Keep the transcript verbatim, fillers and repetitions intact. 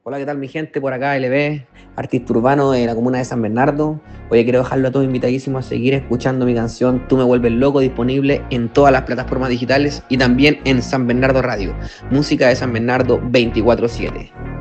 Hola, ¿qué tal mi gente? Por acá L B, artista urbano de la comuna de San Bernardo. Oye, quiero dejarlo a todos invitadísimos a seguir escuchando mi canción Tú me vuelves loco, disponible en todas las plataformas digitales y también en San Bernardo Radio, música de San Bernardo veinticuatro siete.